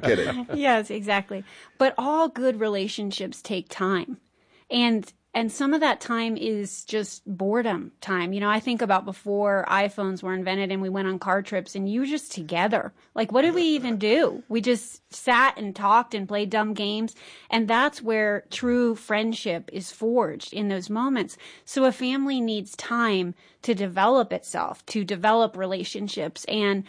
kidding. Yes, exactly. But all good relationships take time. And some of that time is just boredom time. You know, I think about before iPhones were invented and we went on car trips and you were just together. Like, what did we even do? We just sat and talked and played dumb games. And that's where true friendship is forged, in those moments. So a family needs time to develop itself, to develop relationships. And,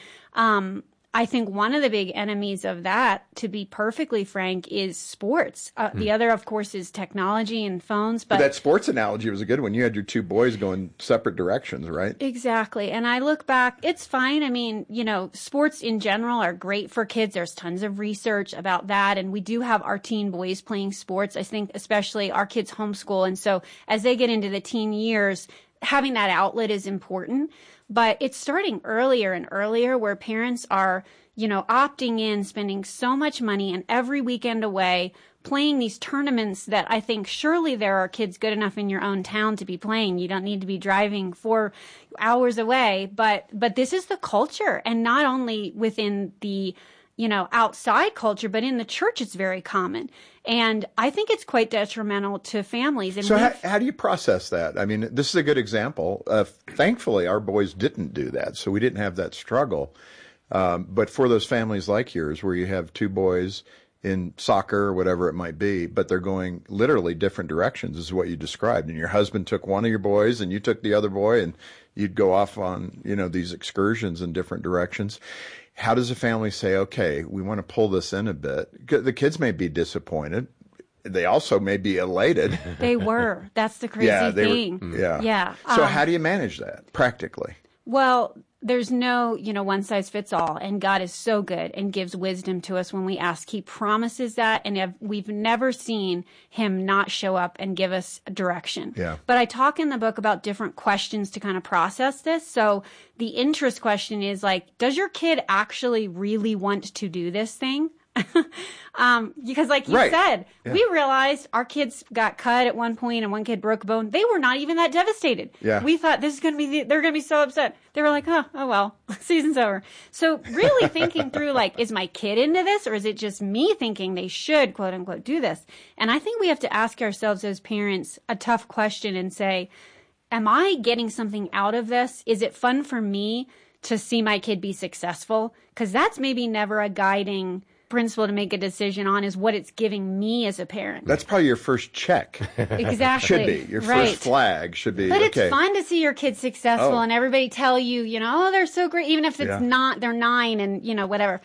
I think one of the big enemies of that, to be perfectly frank, is sports. The other, of course, is technology and phones. But that sports analogy was a good one. You had your two boys going separate directions, right? Exactly. And I look back, it's fine. I mean, you know, sports in general are great for kids. There's tons of research about that. And we do have our teen boys playing sports. I think especially our kids homeschool. And so as they get into the teen years, having that outlet is important. But it's starting earlier and earlier where parents are, you know, opting in, spending so much money and every weekend away, playing these tournaments that I think surely there are kids good enough in your own town to be playing. You don't need to be driving 4 hours away. But this is the culture. And not only within the, you know, outside culture, but in the church, it's very common. And I think it's quite detrimental to families. And so how do you process that? I mean, this is a good example. Thankfully, our boys didn't do that, so we didn't have that struggle. But for those families like yours, where you have two boys in soccer or whatever it might be, but they're going literally different directions, is what you described. And your husband took one of your boys and you took the other boy, and you'd go off on, you know, these excursions in different directions. How does a family say, okay, we want to pull this in a bit? The kids may be disappointed. They also may be elated. They were. That's the crazy thing. Yeah. So how do you manage that practically? Well, there's no, you know, one size fits all. And God is so good and gives wisdom to us when we ask. He promises that. And we've never seen him not show up and give us direction. Yeah. But I talk in the book about different questions to kind of process this. So the interest question is like, does your kid actually really want to do this thing? Because like you said, we realized our kids got cut at one point and one kid broke a bone. They were not even that devastated. Yeah. We thought this is going to be, they're going to be so upset. They were like, oh well, season's over. So really thinking through like, is my kid into this or is it just me thinking they should quote unquote do this? And I think we have to ask ourselves as parents a tough question and say, am I getting something out of this? Is it fun for me to see my kid be successful? Because that's maybe never a guiding principle to make a decision on, is what it's giving me as a parent. That's probably your first check. Exactly. Should be. Your first flag should be. But it's fun to see your kids successful and everybody tell you, you know, oh, they're so great, even if it's not, they're 9 and, you know, whatever.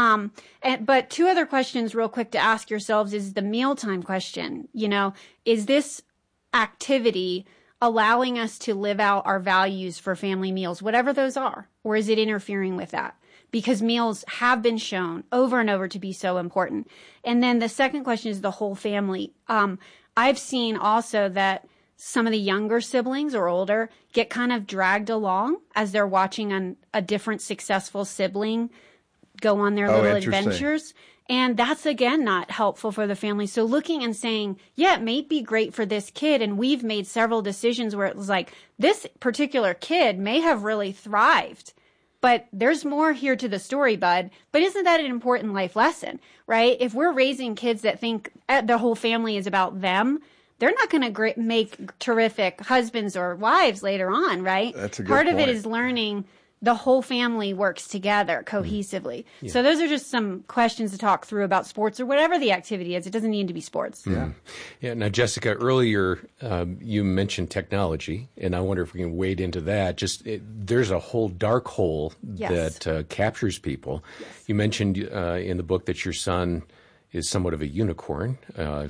But two other questions real quick to ask yourselves is the mealtime question. You know, is this activity allowing us to live out our values for family meals, whatever those are, or is it interfering with that? Because meals have been shown over and over to be so important. And then the second question is the whole family. I've seen also that some of the younger siblings or older get kind of dragged along as they're watching a different successful sibling go on their little adventures. And that's, again, not helpful for the family. So looking and saying, yeah, it may be great for this kid. And we've made several decisions where it was like, this particular kid may have really thrived. But there's more here to the story, bud. But isn't that an important life lesson, right? If we're raising kids that think the whole family is about them, they're not going to make terrific husbands or wives later on, right? That's a good Part point. of it is learning the whole family works together cohesively. Yeah. So those are just some questions to talk through about sports or whatever the activity is. It doesn't need to be sports. Yeah. Yeah. Now, Jessica, earlier you mentioned technology, and I wonder if we can wade into that. There's a whole dark hole that captures people. Yes. You mentioned in the book that your son is somewhat of a unicorn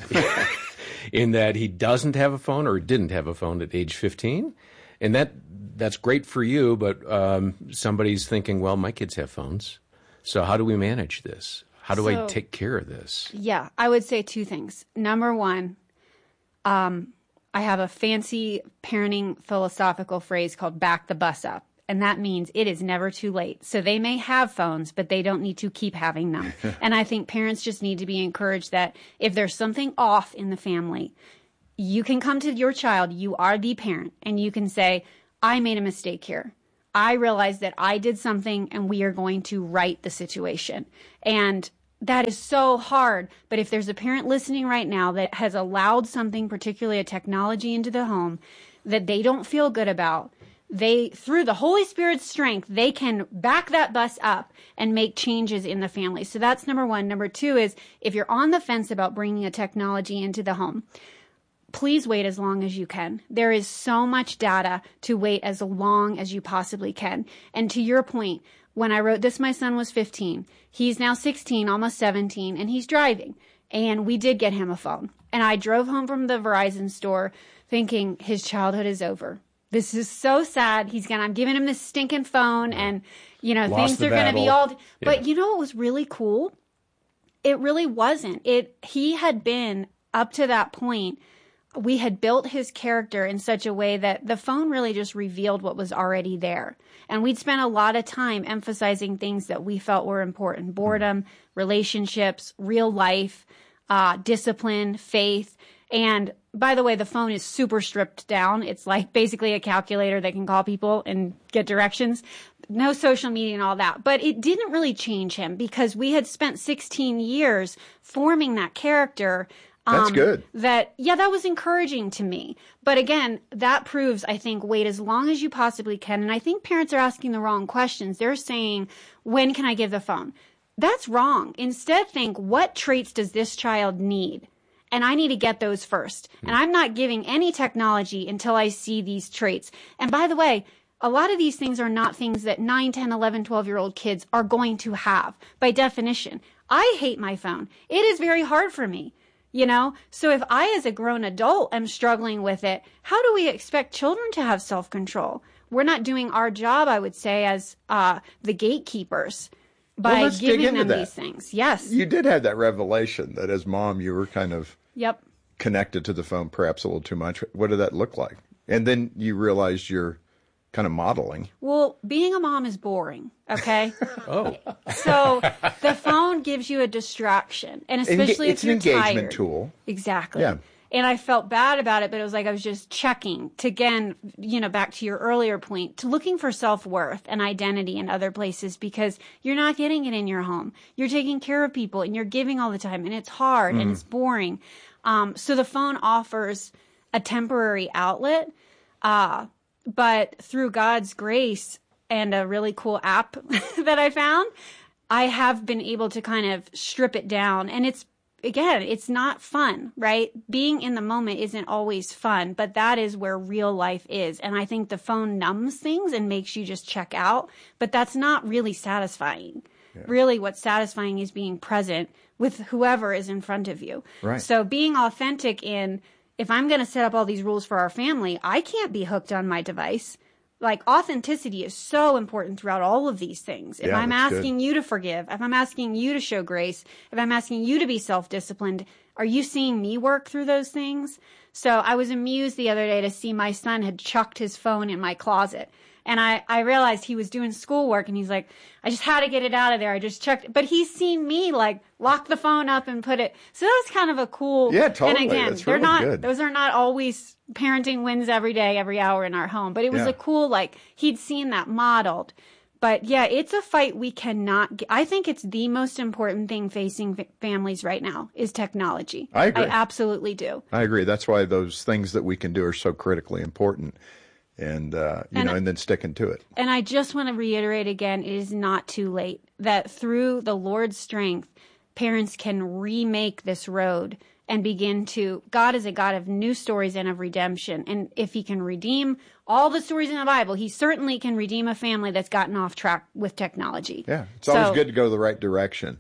in that he doesn't have a phone or didn't have a phone at age 15. And that's great for you, but somebody's thinking, well, my kids have phones. So how do we manage this? How do I take care of this? Yeah, I would say two things. Number one, I have a fancy parenting philosophical phrase called back the bus up. And that means it is never too late. So they may have phones, but they don't need to keep having them. And I think parents just need to be encouraged that if there's something off in the family, you can come to your child, you are the parent, and you can say, I made a mistake here. I realized that I did something and we are going to right the situation. And that is so hard. But if there's a parent listening right now that has allowed something, particularly a technology, into the home that they don't feel good about, through the Holy Spirit's strength, they can back that bus up and make changes in the family. So that's number one. Number two is, if you're on the fence about bringing a technology into the home, please wait as long as you can. There is so much data to wait as long as you possibly can. And to your point, when I wrote this, my son was 15. He's now 16, almost 17, and he's driving. And we did get him a phone. And I drove home from the Verizon store thinking his childhood is over. This is so sad. I'm giving him this stinking phone, and, things are going to be all. But you know what was really cool? It really wasn't. He had been, up to that point, we had built his character in such a way that the phone really just revealed what was already there. And we'd spent a lot of time emphasizing things that we felt were important: boredom, relationships, real life, discipline, faith. And by the way, the phone is super stripped down. It's like basically a calculator that can call people and get directions. No social media and all that. But it didn't really change him, because we had spent 16 years forming that character. That's good. That was encouraging to me. But again, that proves, I think, wait as long as you possibly can. And I think parents are asking the wrong questions. They're saying, when can I give the phone? That's wrong. Instead, think, what traits does this child need? And I need to get those first. And I'm not giving any technology until I see these traits. And by the way, a lot of these things are not things that 9, 10, 11, 12-year-old kids are going to have by definition. I hate my phone. It is very hard for me. So if I, as a grown adult, am struggling with it, how do we expect children to have self-control? We're not doing our job, I would say, as the gatekeepers by giving them these things. Yes. You did have that revelation that as mom, you were kind of connected to the phone perhaps a little too much. What did that look like? And then you realized you're kind of modeling. Well, being a mom is boring, okay? Oh. So the phone gives you a distraction, and especially if you're tired. It's an engagement tool. Exactly. Yeah. And I felt bad about it, but it was like I was just checking to, again, back to your earlier point, to looking for self-worth and identity in other places, because you're not getting it in your home. You're taking care of people and you're giving all the time, and it's hard and it's boring. So the phone offers a temporary outlet, but through God's grace and a really cool app that I found, I have been able to kind of strip it down. And it's not fun, right? Being in the moment isn't always fun, but that is where real life is. And I think the phone numbs things and makes you just check out, but that's not really satisfying. Yeah. Really, what's satisfying is being present with whoever is in front of you. Right. So being authentic if I'm going to set up all these rules for our family, I can't be hooked on my device. Like, authenticity is so important throughout all of these things. If I'm asking you to forgive, if I'm asking you to show grace, if I'm asking you to be self-disciplined, are you seeing me work through those things? So I was amused the other day to see my son had chucked his phone in my closet. And I realized he was doing schoolwork, and he's like, I just had to get it out of there. I just checked it. But he's seen me lock the phone up and put it. So that was kind of a cool. Yeah, totally. And again, that's really good. Those are not always parenting wins every day, every hour in our home. But it was a cool, he'd seen that modeled. But yeah, it's a fight we cannot I think it's the most important thing facing families right now is technology. I agree. I absolutely do. I agree. That's why those things that we can do are so critically important. And, and then sticking to it. And I just want to reiterate again, it is not too late. That through the Lord's strength, parents can remake this road and begin to, God is a God of new stories and of redemption. And if he can redeem all the stories in the Bible, he certainly can redeem a family that's gotten off track with technology. Yeah, it's always good to go the right direction.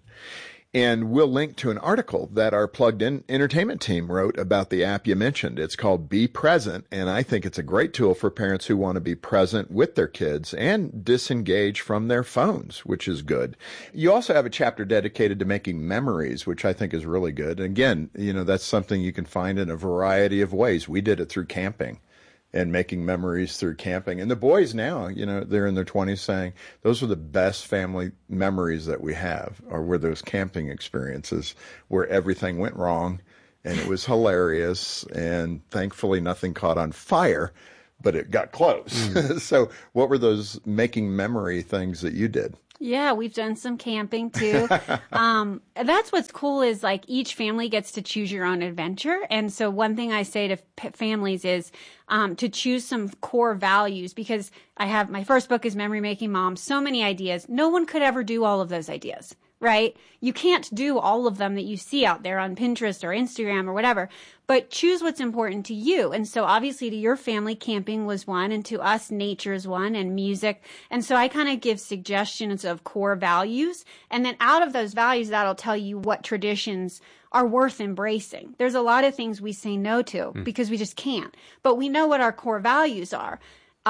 And we'll link to an article that our Plugged In Entertainment team wrote about the app you mentioned. It's called Be Present, and I think it's a great tool for parents who want to be present with their kids and disengage from their phones, which is good. You also have a chapter dedicated to making memories, which I think is really good. And again, that's something you can find in a variety of ways. We did it through camping. And making memories through camping. And the boys now, they're in their 20s saying, those are the best family memories that we have, were those camping experiences where everything went wrong and it was hilarious. And thankfully nothing caught on fire, but it got close. So what were those making memory things that you did? Yeah, we've done some camping too. That's what's cool is like each family gets to choose your own adventure. And so one thing I say to families is to choose some core values, because I have my first book is Memory Making Mom. So many ideas. No one could ever do all of those ideas, right? You can't do all of them that you see out there on Pinterest or Instagram or whatever, but choose what's important to you. And so obviously to your family, camping was one, and to us, nature is one, and music. And so I kind of give suggestions of core values. And then out of those values, that'll tell you what traditions are worth embracing. There's a lot of things we say no to because we just can't, but we know what our core values are.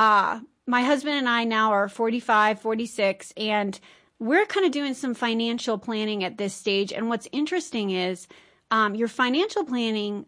My husband and I now are 45, 46, and we're kind of doing some financial planning at this stage. And what's interesting is your financial planning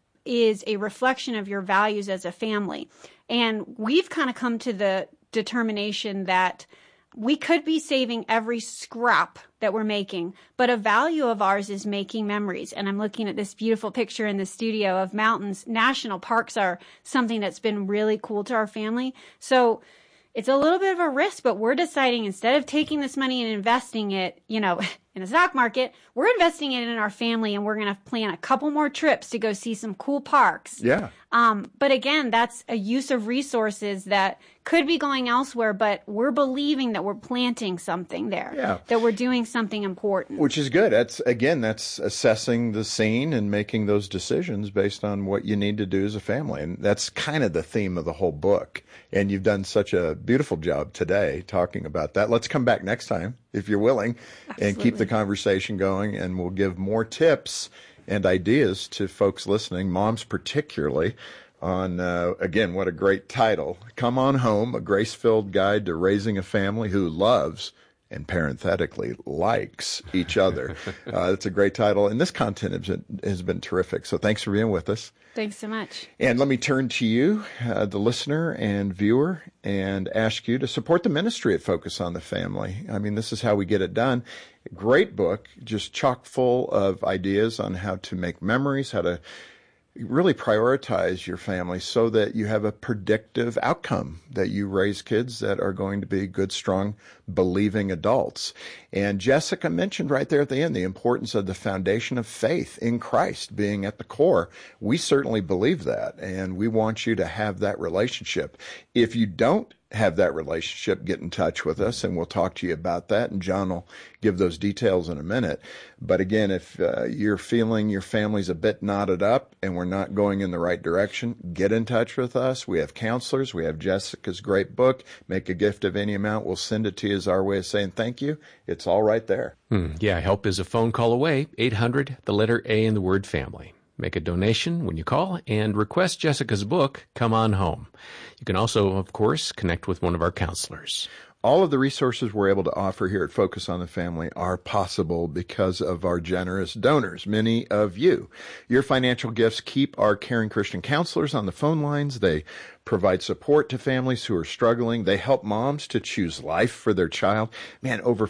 is a reflection of your values as a family. And we've kind of come to the determination that we could be saving every scrap that we're making, but a value of ours is making memories. And I'm looking at this beautiful picture in the studio of mountains. National parks are something that's been really cool to our family. So it's a little bit of a risk, but we're deciding instead of taking this money and investing it, in a stock market, we're investing it in our family, and we're going to plan a couple more trips to go see some cool parks. Yeah. But again, that's a use of resources that could be going elsewhere, but we're believing that we're planting something there, that we're doing something important. Which is good. That's assessing the scene and making those decisions based on what you need to do as a family. And that's kind of the theme of the whole book. And you've done such a beautiful job today talking about that. Let's come back next time, if you're willing, and keep the conversation going, and we'll give more tips and ideas to folks listening, moms particularly, on, again, what a great title. Come On Home, a grace-filled guide to raising a family who loves and parenthetically likes each other. That's a great title. And this content has been terrific. So thanks for being with us. Thanks so much. And let me turn to you, the listener and viewer, and ask you to support the ministry at Focus on the Family. I mean, this is how we get it done. Great book, just chock full of ideas on how to make memories, how to really prioritize your family so that you have a predictive outcome, that you raise kids that are going to be good, strong, believing adults. And Jessica mentioned right there at the end the importance of the foundation of faith in Christ being at the core. We certainly believe that, and we want you to have that relationship. If you don't have that relationship, get in touch with us, and we'll talk to you about that. And John will give those details in a minute. But again, if you're feeling your family's a bit knotted up and we're not going in the right direction, get in touch with us. We have counselors. We have Jessica's great book, Make a Gift of Any Amount. We'll send it to you as our way of saying thank you. It's all right there. Yeah, help is a phone call away, 800, the letter A in the word family. Make a donation when you call and request Jessica's book, Come On Home. You can also, of course, connect with one of our counselors. All of the resources we're able to offer here at Focus on the Family are possible because of our generous donors, many of you. Your financial gifts keep our caring Christian counselors on the phone lines. They provide support to families who are struggling. They help moms to choose life for their child. Man, over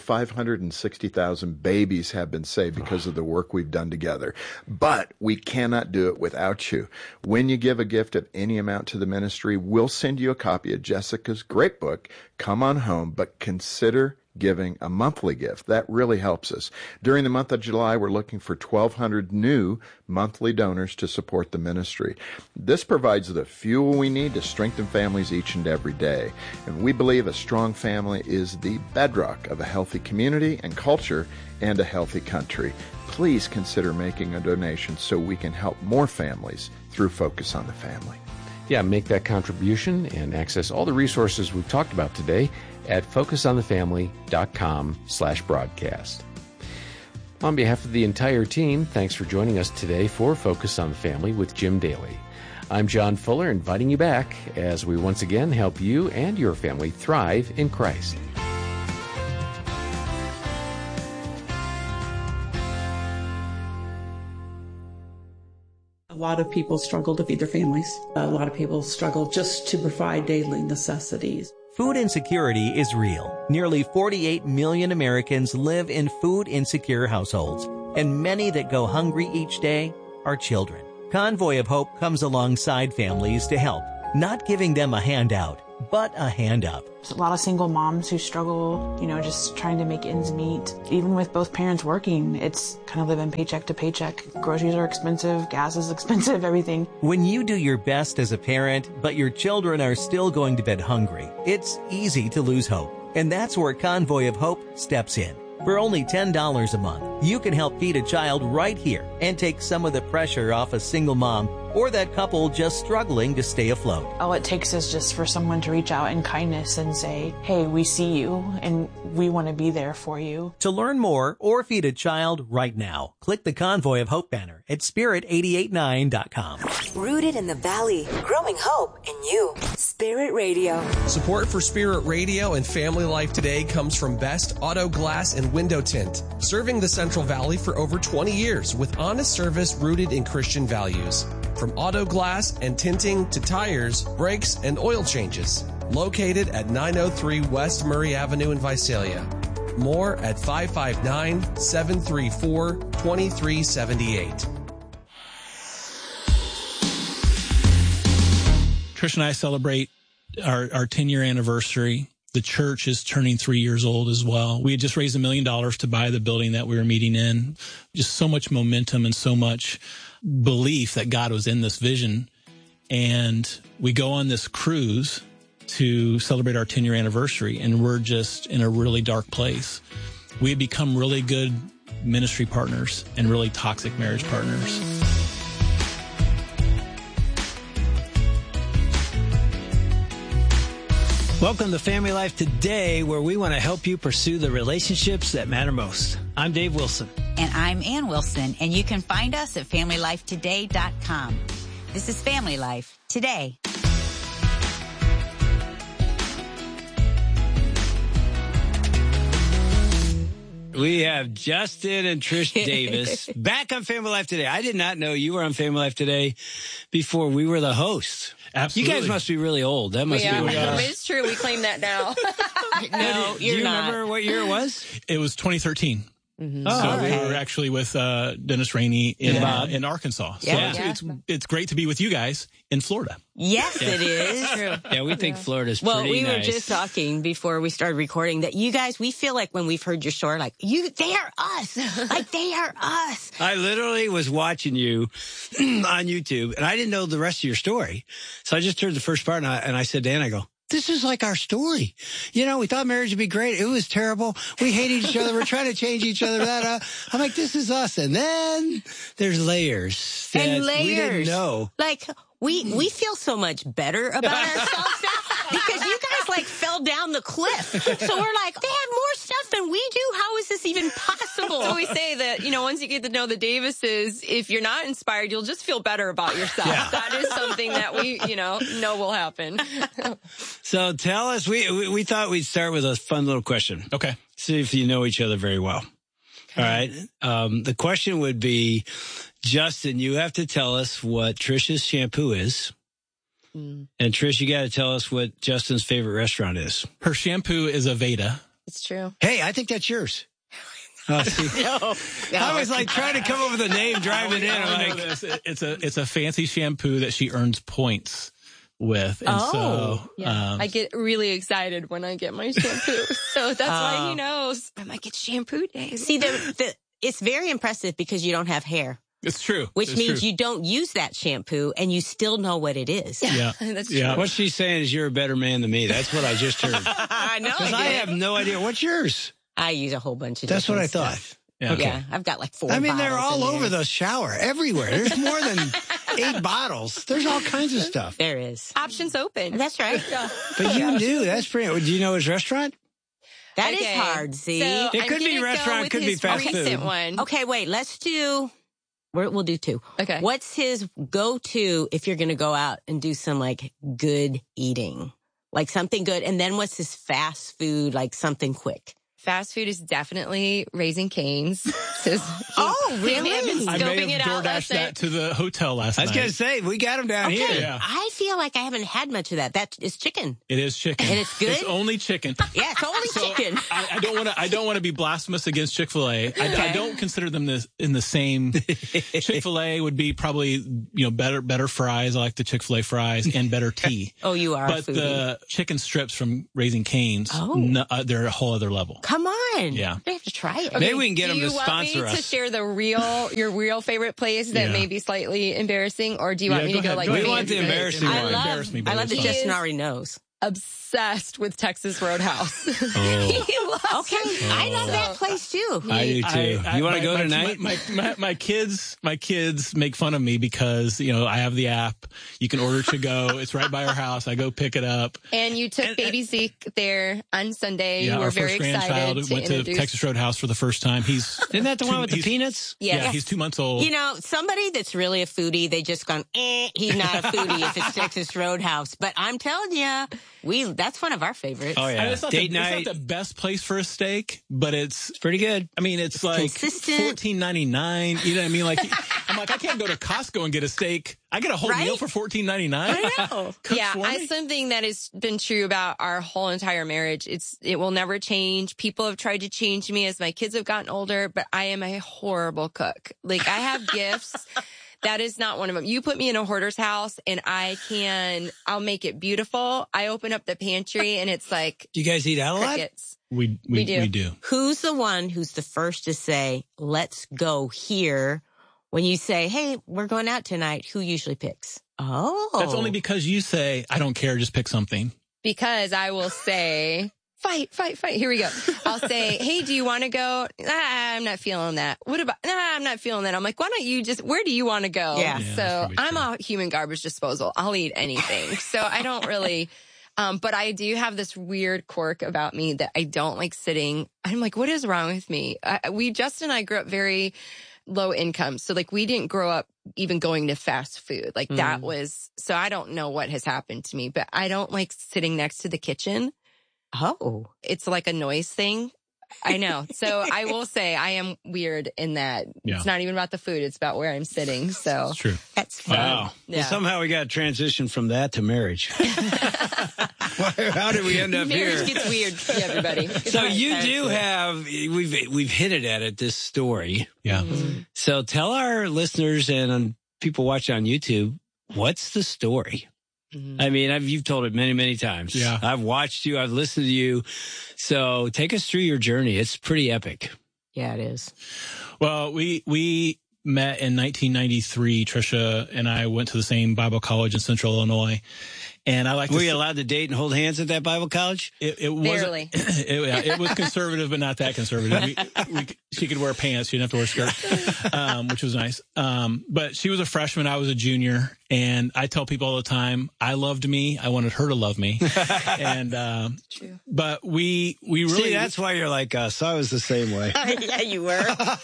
560,000 babies have been saved because of the work we've done together. But we cannot do it without you. When you give a gift of any amount to the ministry, we'll send you a copy of Jessica's great book, Come On Home, but consider giving a monthly gift. That really helps us. During the month of July, we're looking for 1,200 new monthly donors to support the ministry. This provides the fuel we need to strengthen families each and every day. And we believe a strong family is the bedrock of a healthy community and culture and a healthy country. Please consider making a donation so we can help more families through Focus on the Family. Yeah, make that contribution and access all the resources we've talked about today at focusonthefamily.com/broadcast. On behalf of the entire team, thanks for joining us today for Focus on the Family with Jim Daly. I'm John Fuller, inviting you back as we once again help you and your family thrive in Christ. A lot of people struggle to feed their families. A lot of people struggle just to provide daily necessities. Food insecurity is real. Nearly 48 million Americans live in food insecure households, and many that go hungry each day are children. Convoy of Hope comes alongside families to help, not giving them a handout, but a hand up. There's a lot of single moms who struggle, just trying to make ends meet. Even with both parents working, it's kind of living paycheck to paycheck. Groceries are expensive, gas is expensive, everything. When you do your best as a parent, but your children are still going to bed hungry, it's easy to lose hope. And that's where Convoy of Hope steps in. For only $10 a month, you can help feed a child right here and take some of the pressure off a single mom or that couple just struggling to stay afloat. All it takes is just for someone to reach out in kindness and say, hey, we see you and we want to be there for you. To learn more or feed a child right now, click the Convoy of Hope banner at spirit889.com. Rooted in the valley, growing hope in you. Spirit Radio. Support for Spirit Radio and Family Life today comes from Best Auto Glass and Window Tint, serving the Central Valley for over 20 years with honest service rooted in Christian values. From auto glass and tinting to tires, brakes, and oil changes. Located at 903 West Murray Avenue in Visalia. More at 559-734-2378. Trish and I celebrate our 10-year anniversary. The church is turning 3 years old as well. We had just raised $1 million to buy the building that we were meeting in. Just so much momentum and so much belief that God was in this vision. And we go on this cruise to celebrate our 10-year anniversary, and we're just in a really dark place. We had become really good ministry partners and really toxic marriage partners. Welcome to Family Life Today, where we want to help you pursue the relationships that matter most. I'm Dave Wilson. And I'm Ann Wilson, and you can find us at FamilyLifeToday.com. This is Family Life Today. We have Justin and Trish Davis back on Family Life Today. I did not know you were on Family Life Today before we were the hosts. Absolutely. You guys must be really old. That must be what It's true. We claim that now. No, do you remember what year it was? It was 2013. Mm-hmm. So we were actually with Dennis Rainey in Arkansas. So it's great to be with you guys in Florida. Yes, it is. True. Yeah, we think Florida's pretty nice. Well, we were just talking before we started recording that you guys, we feel like when we've heard your story, like, they are us. Like, they are us. I literally was watching you on YouTube, and I didn't know the rest of your story. So I just heard the first part, and I said to Ann, I go, this is like our story. We thought marriage would be great. It was terrible. We hated each other. We're trying to change each other. I'm like, this is us. And then there's layers that we didn't know. Like, we feel so much better about ourselves now because you guys like fell down the cliff. So we're like, they have more stuff than we do. How is this even possible? So we say that, once you get to know the Davises, if you're not inspired, you'll just feel better about yourself. Yeah. That is something that we, know will happen. So tell us, we thought we'd start with a fun little question. Okay. See if you know each other very well. Okay. All right. The question would be, Justin, you have to tell us what Trish's shampoo is. And Trish, you got to tell us what Justin's favorite restaurant is. Her shampoo is Aveda. It's true. Hey, I think that's yours. See. No. I was like trying to come up with a name driving in. I'm like, it's a fancy shampoo that she earns points with. And I get really excited when I get my shampoo. So that's why he knows. I'm like, it's shampoo day. See, it's very impressive because you don't have hair. It's true. Which means you don't use that shampoo and you still know what it is. Yeah. That's true. Yeah. What she's saying is you're a better man than me. That's what I just heard. I know. Because I have no idea. What's yours? I use a whole bunch of That's what I stuff. thought. Yeah. Okay. Yeah, I've got like 4 bottles. I mean, they're all over the shower, everywhere. There's more than 8 bottles. There's all kinds of stuff. There is. Options open. That's right. But you knew. That's pretty. Do you know his restaurant? That is hard, see? So it could be restaurant, could be fast food. One. Okay, wait, let's do... We'll do 2. Okay. What's his go-to if you're going to go out and do some, like, good eating? Like, something good. And then what's his fast food, like, something quick? Fast food is definitely Raising Cane's. Texas. Oh, really? He may have been I may scoping it have out last DoorDashed that night. to the hotel last night. I was going to say, we got them down here. Yeah. I feel like I haven't had much of that. That is chicken. It is chicken. And it's good? It's only chicken. Yeah, it's only chicken. I don't want to be blasphemous against Chick-fil-A. I don't consider them in the same. Chick-fil-A would be probably, better fries. I like the Chick-fil-A fries and better tea. Oh, you are. But the chicken strips from Raising Cane's, they're a whole other level. Come on. Yeah. I have to try it. Okay, Maybe we can get them to Do you want sponsor me us. to share your real favorite place that may be slightly embarrassing, or do you want me to go like? We want the embarrassing one. I love that Justin already knows. Obsessed with Texas Roadhouse. He loves I love that place too. I do too. You want to go tonight? My kids make fun of me because I have the app. You can order to go. It's right by our house. I go pick it up. And you took baby Zeke there on Sunday. Yeah, you were our very first grandchild excited went to Texas Roadhouse for the first time. Isn't that the one with the peanuts? Yeah, he's 2 months old. Somebody that's really a foodie, they just gone, he's not a foodie if it's Texas Roadhouse. But I'm telling you, that's one of our favorites. Oh, yeah. It's not Date night. It's not the best place for a steak, but it's pretty good. I mean, it's like consistent. $14.99. You know what I mean? Like, I'm like, I can't go to Costco and get a steak. I get a whole meal for $14.99. I know. Something that has been true about our whole entire marriage. It will never change. People have tried to change me as my kids have gotten older, but I am a horrible cook. Like, I have gifts. That is not one of them. You put me in a hoarder's house and I'll make it beautiful. I open up the pantry and it's like. Do you guys eat out a lot? Crickets. We do. Who's the one who's the first to say, let's go here? When you say, hey, we're going out tonight, who usually picks? Oh. That's only because you say, I don't care, just pick something. Because I will say, fight. Here we go. I'll say, hey, do you want to go? I'm not feeling that. What about, I'm not feeling that. I'm like, why don't you where do you want to go? Yeah. So I'm a human garbage disposal. I'll eat anything. So I don't really, but I do have this weird quirk about me that I don't like sitting. I'm like, what is wrong with me? Justin and I grew up very low income. So like we didn't grow up even going to fast food. Like that was, so I don't know what has happened to me, but I don't like sitting next to the kitchen. Oh. It's like a noise thing. I know. So I will say I am weird in that it's not even about the food. It's about where I'm sitting. So it's true. That's fun. Wow. Yeah. Well, somehow we got to transition from that to marriage. How did we end up here? Marriage gets weird, everybody. So you do have, we've hinted at it, this story. Yeah. Mm-hmm. So tell our listeners and people watching on YouTube, what's the story? Mm-hmm. I mean, you've told it many, many times. Yeah. I've watched you. I've listened to you. So take us through your journey. It's pretty epic. Yeah, it is. Well, we met in 1993. Trisha and I went to the same Bible college in Central Illinois. And I like. Were you allowed to date and hold hands at that Bible college? It wasn't. It was conservative, but not that conservative. She could wear pants. She didn't have to wear a skirt, which was nice. But she was a freshman. I was a junior. And I tell people all the time, I loved me. I wanted her to love me. And, but we really. See, that's why you're like us. I was the same way. Yeah, you were.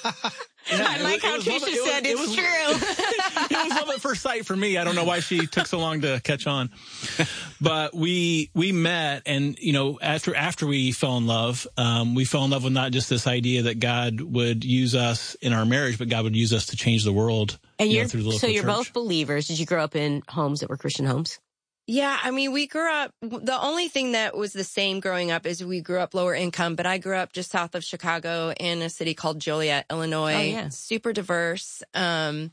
I like how Trisha said it's true. It was love at first sight for me. I don't know why she took so long to catch on. But we met, and after we fell in love with not just this idea that God would use us in our marriage, but God would use us to change the world. And through the local so you're church. both believers. Did you grow up in homes that were Christian homes? Yeah, I mean, we grew up, the only thing that was the same growing up is we grew up lower income, but I grew up just south of Chicago in a city called Joliet, Illinois. Oh, yeah. Super diverse. And,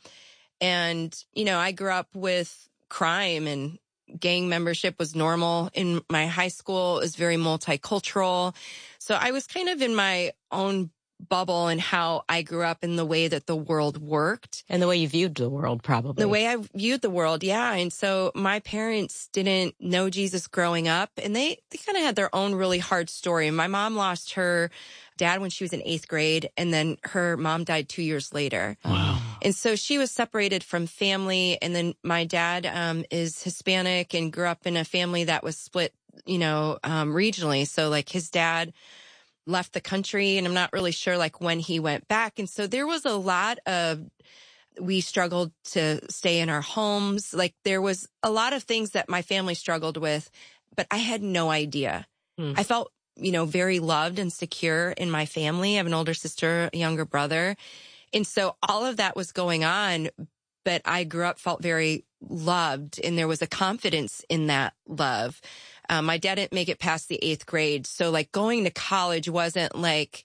I grew up with crime, and gang membership was normal in my high school. It was very multicultural. So I was kind of in my own bubble and how I grew up in the way that the world worked. And the way you viewed the world, probably. The way I viewed the world, yeah. And so my parents didn't know Jesus growing up, and they kind of had their own really hard story. My mom lost her dad when she was in 8th grade, and then her mom died 2 years later. Wow. And so she was separated from family, and then my dad is Hispanic and grew up in a family that was split, regionally. So like his dad left the country, and I'm not really sure like when he went back. And so there was a lot of, we struggled to stay in our homes. Like there was a lot of things that my family struggled with, but I had no idea. I felt very loved and secure in my family. I have an older sister, a younger brother. And so all of that was going on, but I grew up, felt very loved, and there was a confidence in that love. My dad didn't make it past the 8th grade. So like going to college wasn't like,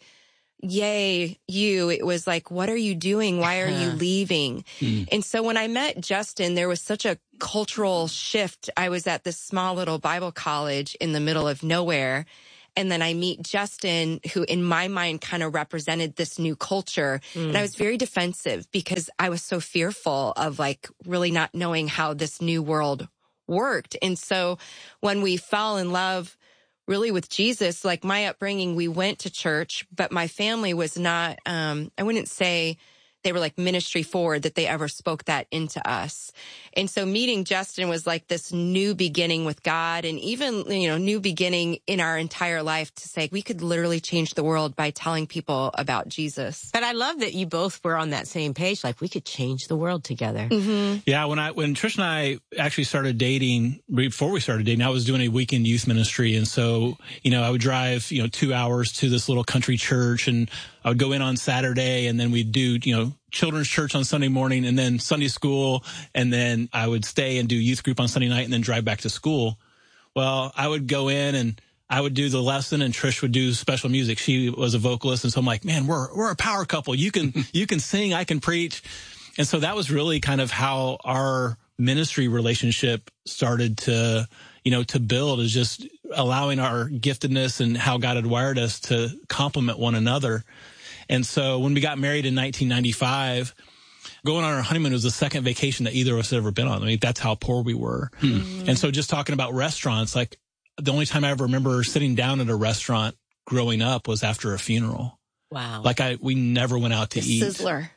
yay, you. It was like, what are you doing? Why are you leaving? And so when I met Justin, there was such a cultural shift. I was at this small little Bible college in the middle of nowhere. And then I meet Justin, who in my mind kind of represented this new culture. And I was very defensive because I was so fearful of like really not knowing how this new world worked. And so when we fell in love really with Jesus, like my upbringing, we went to church, but my family was not, I wouldn't say they were like ministry forward, that they ever spoke that into us. And so meeting Justin was like this new beginning with God, and even, new beginning in our entire life to say we could literally change the world by telling people about Jesus. But I love that you both were on that same page. Like we could change the world together. Yeah. When Trish and I actually started dating, before we started dating, I was doing a weekend youth ministry. And so, I would drive, 2 hours to this little country church, and I would go in on Saturday, and then we'd do, children's church on Sunday morning, and then Sunday school. And then I would stay and do youth group on Sunday night and then drive back to school. Well, I would go in and I would do the lesson, and Trish would do special music. She was a vocalist. And so I'm like, man, we're a power couple. You can sing, I can preach. And so that was really kind of how our ministry relationship started to build, is just allowing our giftedness and how God had wired us to complement one another. And so when we got married in 1995, going on our honeymoon was the second vacation that either of us had ever been on. I mean, that's how poor we were. And so just talking about restaurants, like the only time I ever remember sitting down at a restaurant growing up was after a funeral. Wow. Like we never went out to eat. Sizzler.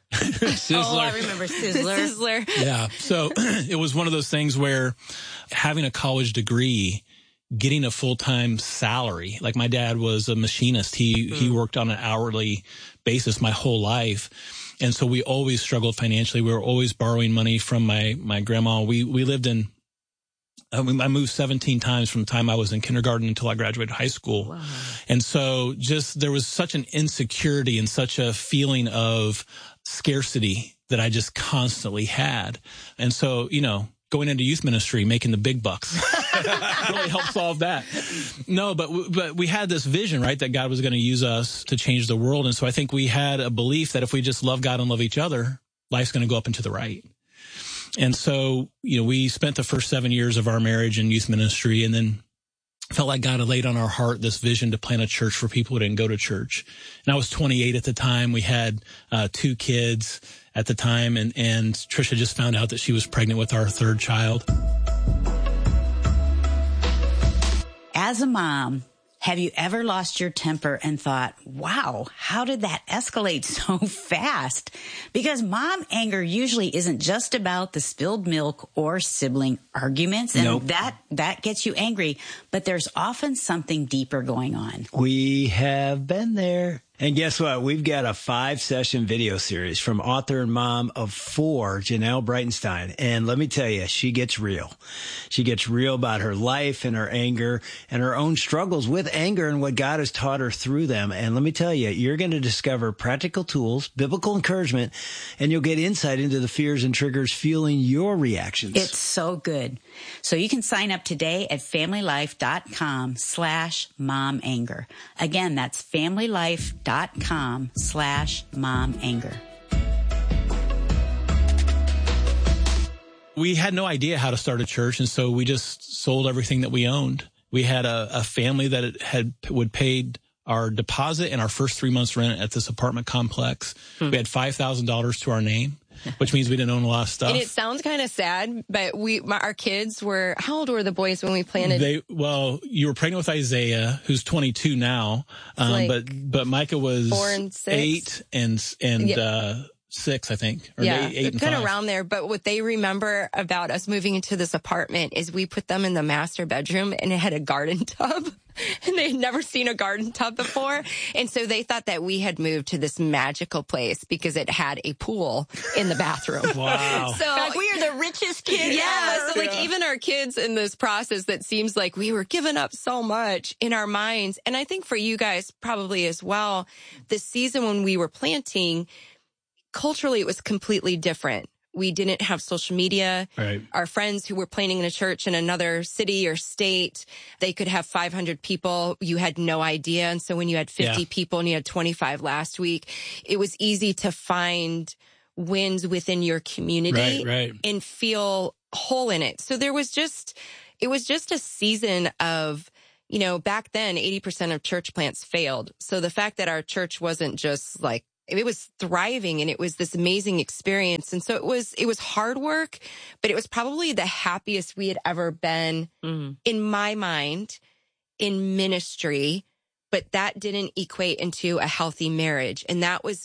Oh, I remember Sizzler. Sizzler. Yeah. So it was one of those things where having a college degree, getting a full-time salary, like my dad was a machinist. He worked on an hourly basis my whole life. And so we always struggled financially. We were always borrowing money from my grandma. We lived I moved 17 times from the time I was in kindergarten until I graduated high school. Wow. And so there was such an insecurity and such a feeling of scarcity that I just constantly had. And so, going into youth ministry, making the big bucks really helped solve that. No, but we had this vision, right, that God was going to use us to change the world. And so I think we had a belief that if we just love God and love each other, life's going to go up and to the right. And so, we spent the first 7 years of our marriage in youth ministry, and then felt like God had laid on our heart this vision to plant a church for people who didn't go to church. And I was 28 at the time. We had 2 kids at the time, and Trisha just found out that she was pregnant with our 3rd child. As a mom, have you ever lost your temper and thought, wow, how did that escalate so fast? Because mom anger usually isn't just about the spilled milk or sibling arguments, and that gets you angry, but there's often something deeper going on. We have been there. And guess what? We've got a 5-session video series from author and mom of 4, Janelle Breitenstein. And let me tell you, she gets real. She gets real about her life and her anger and her own struggles with anger and what God has taught her through them. And let me tell you, you're going to discover practical tools, biblical encouragement, and you'll get insight into the fears and triggers fueling your reactions. It's so good. So you can sign up today at familylife.com/momanger. Again, that's familylife.com/momanger. We had no idea how to start a church, and so we just sold everything that we owned. We had a family that would pay our deposit and our first 3 months rent at this apartment complex. We had $5,000 to our name, which means we didn't own a lot of stuff. And it sounds kind of sad, but our kids were, how old were the boys when we planted? You were pregnant with Isaiah, who's 22 now. But Micah was 4 and 6. 8 and 6, I think, or yeah, 8 and kind 5. of around there. But what they remember about us moving into this apartment is we put them in the master bedroom and it had a garden tub. And they had never seen a garden tub before. And so they thought that we had moved to this magical place because it had a pool in the bathroom. Wow. So like we are the richest kids ever. So like even our kids in this process, that seems like we were giving up so much in our minds. And I think for you guys probably as well, this season when we were planting, culturally it was completely different. We didn't have social media. Right. Our friends who were planning in a church in another city or state, they could have 500 people. You had no idea. And so when you had 50 people and you had 25 last week, it was easy to find wins within your community and feel whole in it. So it was just a season of, you know, back then 80% of church plants failed. So the fact that our church wasn't just like, it was thriving and it was this amazing experience. And so it was hard work, but it was probably the happiest we had ever been in my mind in ministry. But that didn't equate into a healthy marriage. And that was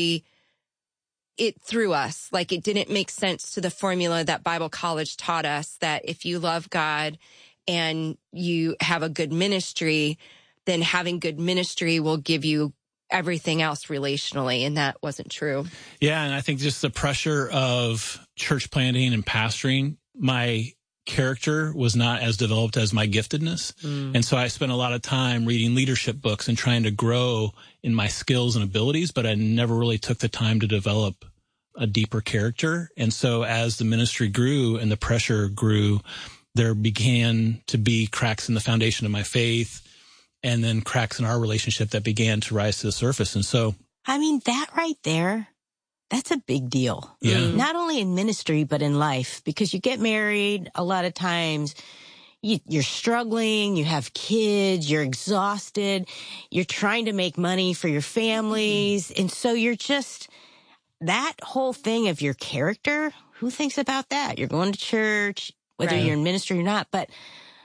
it threw us. Like it didn't make sense to the formula that Bible college taught us, that if you love God and you have a good ministry, then having good ministry will give you everything else relationally, and that wasn't true. Yeah, and I think just the pressure of church planting and pastoring, my character was not as developed as my giftedness. And so I spent a lot of time reading leadership books and trying to grow in my skills and abilities, but I never really took the time to develop a deeper character. And so as the ministry grew and the pressure grew, there began to be cracks in the foundation of my faith, and then cracks in our relationship that began to rise to the surface. And so, I mean, that right there, that's a big deal. Yeah. Not only in ministry, but in life, because you get married a lot of times, you're struggling, you have kids, you're exhausted, you're trying to make money for your families. And so you're just, that whole thing of your character, who thinks about that? You're going to church, whether you're in ministry or not, but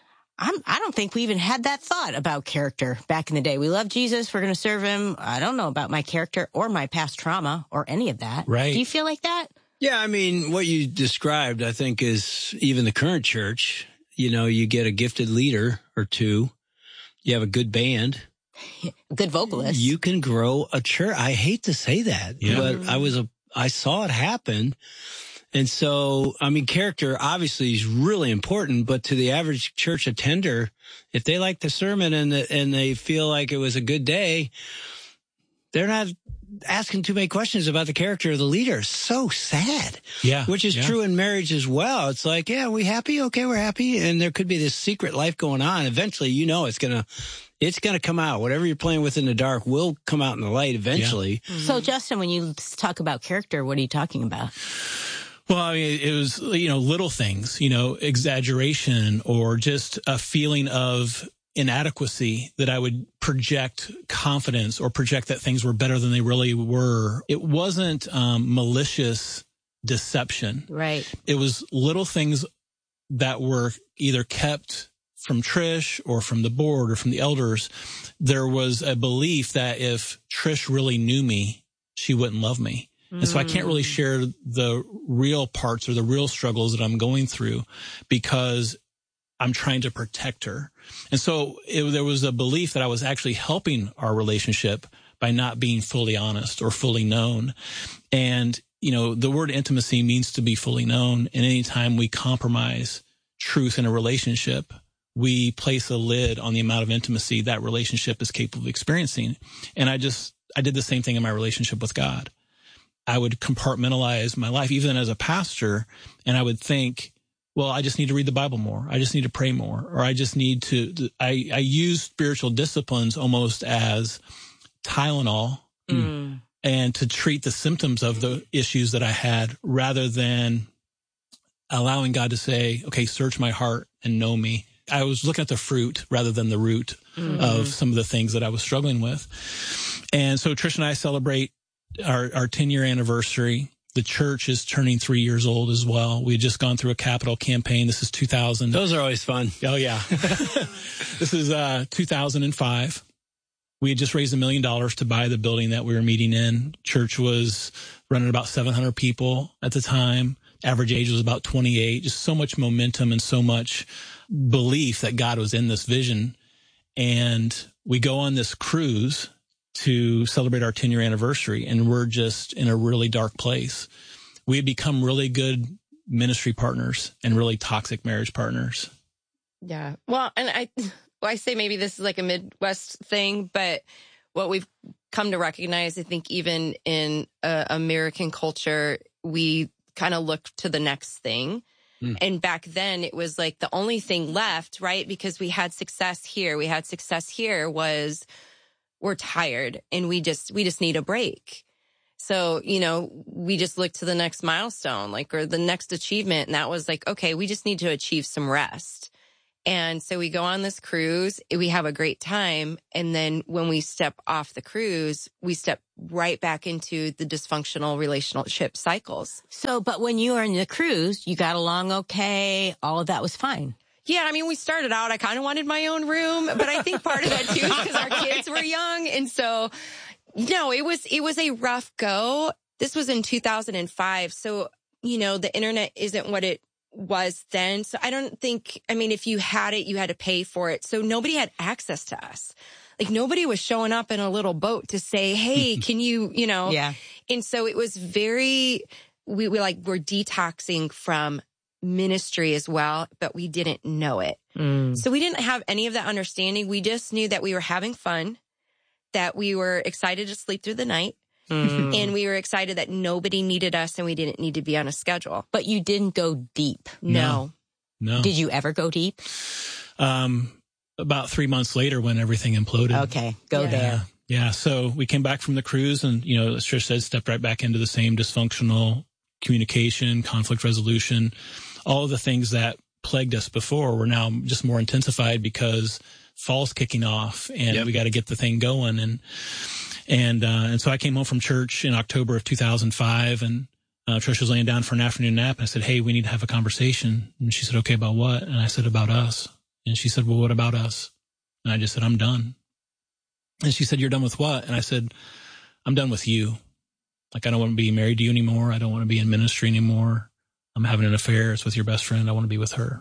I don't think we even had that thought about character back in the day. We love Jesus. We're going to serve him. I don't know about my character or my past trauma or any of that. Right. Do you feel like that? Yeah, I mean, what you described, I think, is even the current church. You know, you get a gifted leader or two. You have a good band. Good vocalist. You can grow a church. I hate to say that, but I saw it happen. And so, I mean, character obviously is really important, but to the average church attender, if they like the sermon and they feel like it was a good day, they're not asking too many questions about the character of the leader. So sad. Yeah. Which is true in marriage as well. It's like, yeah, we happy? Okay, we're happy. And there could be this secret life going on. Eventually, you know, it's going to come out. Whatever you're playing with in the dark will come out in the light eventually. Yeah. So, Justin, when you talk about character, what are you talking about? Well, I mean, it was, little things, exaggeration or just a feeling of inadequacy that I would project confidence or project that things were better than they really were. It wasn't malicious deception. Right. It was little things that were either kept from Trish or from the board or from the elders. There was a belief that if Trish really knew me, she wouldn't love me. And so I can't really share the real parts or the real struggles that I'm going through because I'm trying to protect her. And so there was a belief that I was actually helping our relationship by not being fully honest or fully known. And, the word intimacy means to be fully known. And anytime we compromise truth in a relationship, we place a lid on the amount of intimacy that relationship is capable of experiencing. And I did the same thing in my relationship with God. I would compartmentalize my life, even as a pastor, and I would think, well, I just need to read the Bible more. I just need to pray more. Or I just need to I use spiritual disciplines almost as Tylenol and to treat the symptoms of the issues that I had rather than allowing God to say, okay, search my heart and know me. I was looking at the fruit rather than the root of some of the things that I was struggling with. And so Trish and I celebrate our 10-year anniversary. The church is turning 3 years old as well. We had just gone through a capital campaign. This is 2000. Those are always fun. Oh, yeah. This is 2005. We had just raised $1 million to buy the building that we were meeting in. Church was running about 700 people at the time. Average age was about 28. Just so much momentum and so much belief that God was in this vision. And we go on this cruise to celebrate our 10-year anniversary, and we're just in a really dark place. We had become really good ministry partners and really toxic marriage partners. Yeah. Well, and I say maybe this is like a Midwest thing, but what we've come to recognize, I think even in American culture, we kind of look to the next thing. And back then it was like the only thing left, right? Because we had success here. Was we're tired and we just need a break. So, we just looked to the next milestone, or the next achievement. And that was like, okay, we just need to achieve some rest. And so we go on this cruise, we have a great time. And then when we step off the cruise, we step right back into the dysfunctional relationship cycles. So, but when you were in the cruise, you got along okay. All of that was fine. Yeah, I mean, we started out, I kind of wanted my own room, but I think part of that too is because our kids were young. And so, it was a rough go. This was in 2005. So, the internet isn't what it was then. So I don't think, if you had it, you had to pay for it. So nobody had access to us. Nobody was showing up in a little boat to say, hey, can you, Yeah. And so it was we're detoxing from ministry as well, but we didn't know it. So we didn't have any of that understanding. We just knew that we were having fun, that we were excited to sleep through the night. And we were excited that nobody needed us and we didn't need to be on a schedule. But you didn't go deep. No. Did you ever go deep? About 3 months later when everything imploded. Okay, there. Yeah, so we came back from the cruise and, as Trish said, stepped right back into the same dysfunctional communication, conflict resolution. All of the things that plagued us before were now just more intensified because fall's kicking off and we got to get the thing going. And so I came home from church in October of 2005 and Trish was laying down for an afternoon nap. And I said, hey, we need to have a conversation. And she said, okay, about what? And I said, about us. And she said, well, what about us? And I just said, I'm done. And she said, you're done with what? And I said, I'm done with you. I don't want to be married to you anymore. I don't want to be in ministry anymore. I'm having an affair. It's with your best friend. I want to be with her.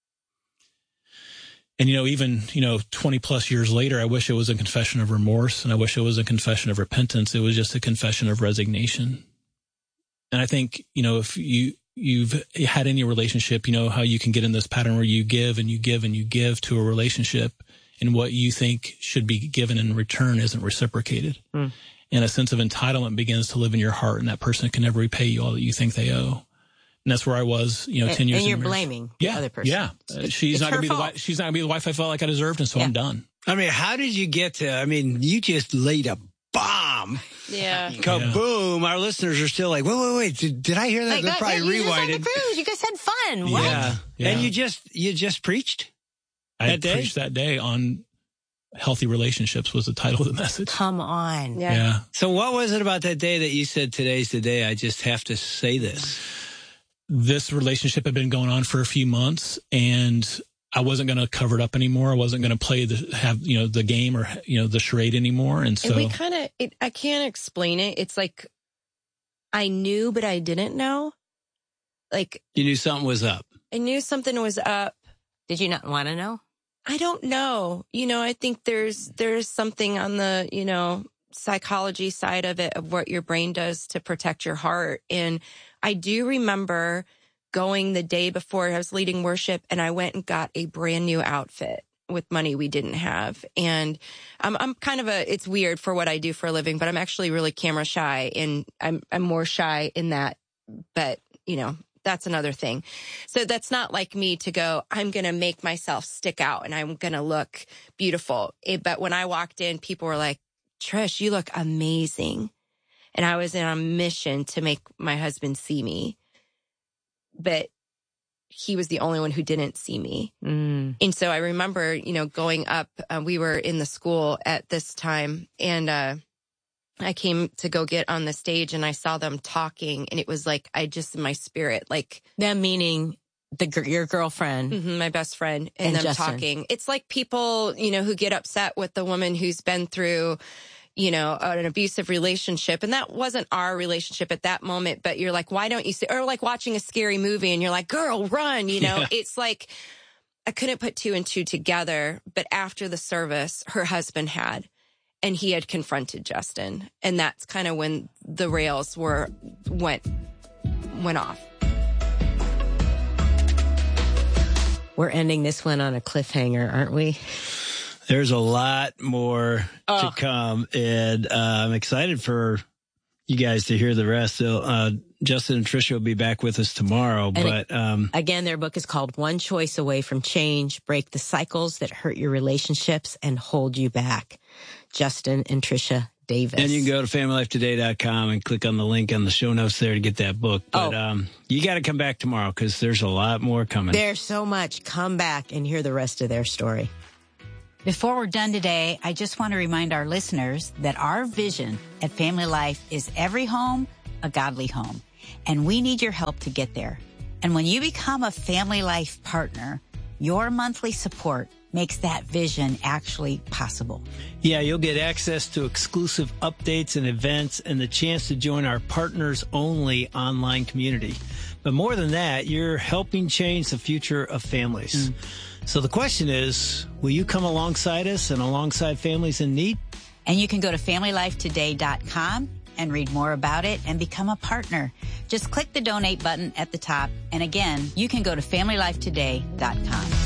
And, even 20 plus years later, I wish it was a confession of remorse and I wish it was a confession of repentance. It was just a confession of resignation. And I think, if you've had any relationship, how you can get in this pattern where you give and you give and you give to a relationship and what you think should be given in return isn't reciprocated. And a sense of entitlement begins to live in your heart and that person can never repay you all that you think they owe. And that's where I was, 10 years. And you're blaming the other person. Yeah. She's not going to be the wife I felt like I deserved. And so I'm done. How did you get to, you just laid a bomb. Yeah. Kaboom. Our listeners are still like, wait. Did I hear that? They're probably rewinded. You just had the cruise. You guys had fun. What? Yeah. And you just preached I preached that day on healthy relationships was the title of the message. Come on. Yeah. So what was it about that day that you said, today's the day I just have to say this? This relationship had been going on for a few months and I wasn't going to cover it up anymore. I wasn't going to play the game or, the charade anymore. And so we I can't explain it. It's like I knew, but I didn't know. You knew something was up. I knew something was up. Did you not want to know? I don't know. I think there's something on the, psychology side of it, of what your brain does to protect your heart. And I do remember going the day before I was leading worship and I went and got a brand new outfit with money we didn't have. And I'm kind of it's weird for what I do for a living, but I'm actually really camera shy and I'm more shy in that, but that's another thing. So that's not like me to go, I'm going to make myself stick out and I'm going to look beautiful. But when I walked in, people were like, Trish, you look amazing. And I was on a mission to make my husband see me. But he was the only one who didn't see me. And so I remember, going up, we were in the school at this time and, I came to go get on the stage and I saw them talking and it was like, in my spirit, like. Them meaning Your girlfriend. My best friend. And them Justin. talking. It's like people, who get upset with the woman who's been through, an abusive relationship. And that wasn't our relationship at that moment, but you're like, why don't you see, or like watching a scary movie and you're like, girl, run, It's like, I couldn't put two and two together, but after the service, her husband had, and he had confronted Justin. And that's kind of when the rails went off. We're ending this one on a cliffhanger, aren't we? There's a lot more to come, and I'm excited for you guys to hear the rest. So, Justin and Tricia will be back with us tomorrow. Again, their book is called One Choice Away from Change, Break the Cycles That Hurt Your Relationships and Hold You Back. Justin and Tricia Davis. And you can go to FamilyLifeToday.com and click on the link on the show notes there to get that book. But you got to come back tomorrow because there's a lot more coming. There's so much. Come back and hear the rest of their story. Before we're done today, I just want to remind our listeners that our vision at Family Life is every home, a godly home. And we need your help to get there. And when you become a Family Life partner, your monthly support makes that vision actually possible. Yeah, you'll get access to exclusive updates and events and the chance to join our partners-only online community. But more than that, you're helping change the future of families. So the question is, will you come alongside us and alongside families in need? And you can go to FamilyLifeToday.com and read more about it and become a partner. Just click the donate button at the top. And again, you can go to FamilyLifeToday.com.